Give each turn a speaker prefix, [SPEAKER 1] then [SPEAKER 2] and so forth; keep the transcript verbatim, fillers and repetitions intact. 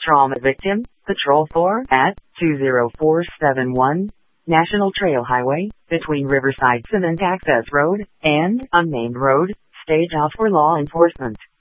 [SPEAKER 1] Trauma victim, Patrol four at two zero four seven one National Trail Highway, between Riverside Cement Access Road and Unnamed Road, stage out for law enforcement.